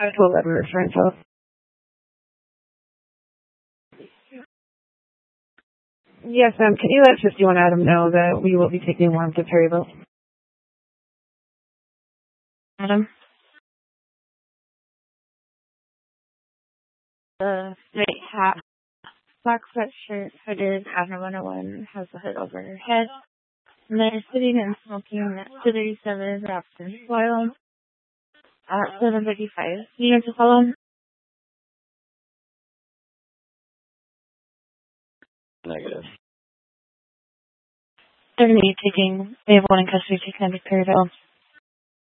5 to 11 reference out. Yes, ma'am. Can you let 51 Adam know that we will be taking one to Perryville? Adam? The straight hat, black sweatshirt, hooded, Avenue 101, has the hood over her head. And they're sitting and smoking at 237 Raptor Soil at 7:35. You need to follow him? Negative. They're going to be taking, they have one in custody taken to Perryville.